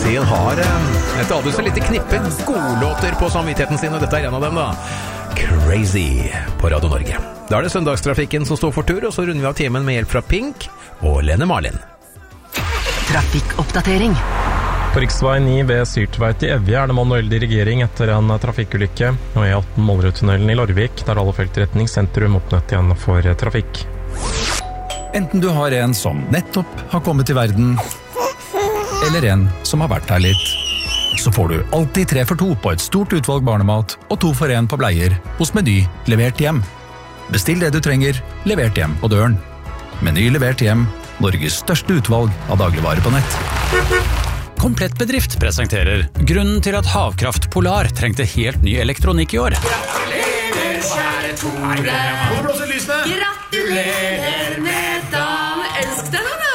Steele har et adus lite knippe godlåter på samvittigheten sin, og dette en av dem da. Crazy på Radio Norge. Da det søndagstrafikken som står for tur, og så runder vi av timen med hjelp fra Pink og Lene Marlin. Trafikkoppdatering. På riksvei 9 ved Syrtveit i Evje det manuell dirigering etter en trafikkulykke, og E18 Målerudtunnelen i Larvik, der alle feltretning sentrum åpnet igjen for trafikk. Enten du har en som nettopp har kommet til verden, eller en som har vært her litt, så får du alltid 3 for 2 på et stort utvalg barnemat og 2 for 1 på bleier hos Meny levert hjem. Bestill det du trenger, levert hjem på døren. Meny levert hjem, Norges største utvalg av dagligvarer på nett. Komplett Bedrift presenterer grunnen til at Havkraft Polar trengte helt ny elektronikk i år. Gratulerer, kjære Tore. Gratulerer med dagen. Elsk deg da.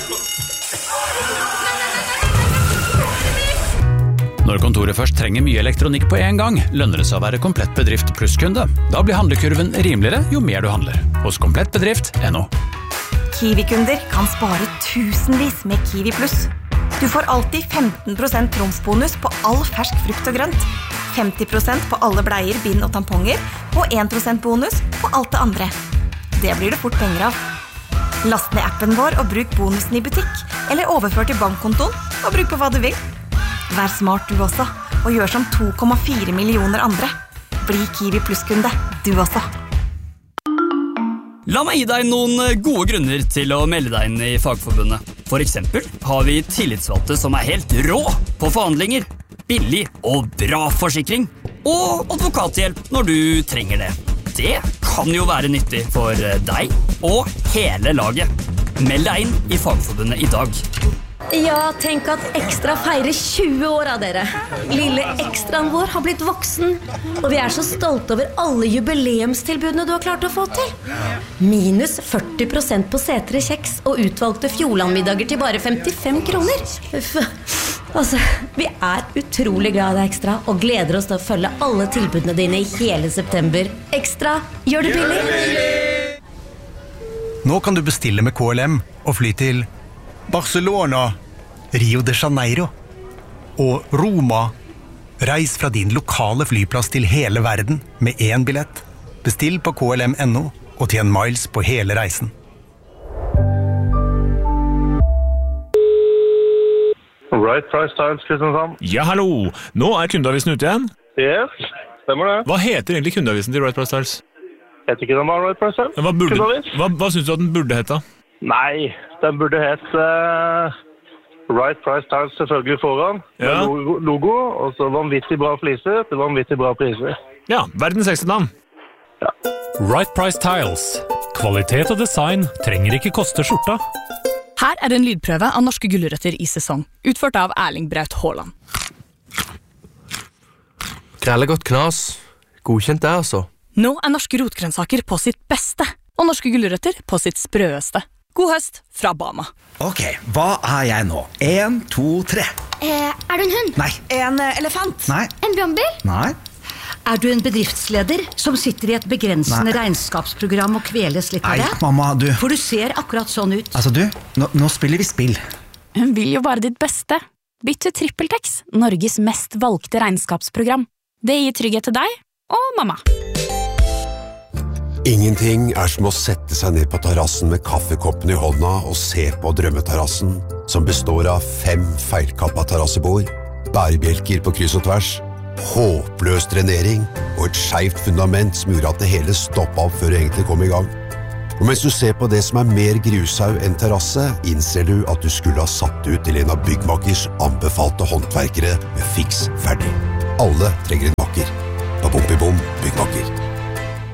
Når kontoret først trenger mye elektronikk på en gang, lønner det seg å være Komplett Bedrift plusskunde. Da blir handlekurven rimeligere jo mer du handler. Hos komplettbedrift.no. Kiwi-kunder kan spare tusenvis med Kiwi Pluss. Du får alltid 15% tromsbonus på all fersk frukt og grønt, 50% på alle bleier, bind og tamponger, og 1% bonus på alt det andre. Det blir det fort penger av. Last ned appen vår og bruk bonusen i butikk, eller overfør til bankkontoen og bruk på hva du vil. Vær smart du også, og gjør som 2,4 millioner andre. Bli Kiwi Pluss-kunde, du også. La meg gi deg noen gode grunner til å melde deg inn i Fagforbundet. For eksempel har vi tillitsvalgte som helt rå på forhandlinger, billig og bra forsikring, og advokathjelp når du trenger det. Det kan jo være nyttig for deg og hele laget. Meld deg inn i Fagforbundet i dag. Ja, tenk at Ekstra feirer 20 år av dere. Lille Ekstraen vår har blitt voksen, og vi så stolte over alle jubileumstilbudene du har klart å få til. Minus 40% på setere kjeks og utvalgte Fjordlandmiddager til bare 55 kroner. Altså, vi utrolig glad i deg, Ekstra, og gleder oss til å følge alle tilbudene dine i hele september. Ekstra, gjør det billig! Nå kan du bestille med KLM og fly til Barcelona, Rio de Janeiro og Roma. Reis fra din lokale flyplass til hele verden med 1 billett. Bestill på KLM.no og tjen miles på hele reisen. Right Price Tiles, Kristiansand. Ja, hallo! Nå kundeavisen ute igjen. Yes, stemmer det. Hva heter egentlig kundeavisen til Right Price Tiles? Heter ikke den bare Right Price Tiles? Hva synes du at den burde hete? Nei, den burde hete Right Price Tiles selvfølgelig foran. Ja. Logo, og så vanvittig bra fliser til vanvittig bra priser. Ja, verdens ekste navn. Ja. Right Price Tiles. Kvalitet og design trenger ikke koste skjorta. Her det en lydprøve av norske gulrøtter i sesong, utført av Erling Braut Haaland. Grellegodt knas. Godkjent det, altså. Nå norske rotgrønnsaker på sitt beste, og norske gulrøtter på sitt sprøeste. God høst fra Bama. Ok, hva jeg nå? 1, 2, 3. Du en hund? Nei. En elefant? Nei. En brannbil? Nei. Du en bedriftsleder som sitter i et begrensende regnskapsprogram og kveles litt av det? Nei, mamma, du. For du ser akkurat sånn ut. Altså du, nå spiller vi spill. Hun vil jo bare ditt beste. Bytt til TrippelTex, Norges mest valgte regnskapsprogram. Det gir trygghet til deg og mamma. Ingenting som å sette seg ned på terrassen med kaffekoppen i hånda og se på drømmeterrassen, som består av 5 feilkappa terrassebord, bærebjelker på kryss og tvers, håpløs drenering og et skjevt fundament som gjorde at det hele stoppet opp før det egentlig kom i gang. Og mens du ser på det som mer grushaug enn terrasse, innser du at du skulle ha satt ut til en av byggmakers anbefalte håndverkere med fiks ferdig. Alle trenger en makker. Babom-bibom byggmaker.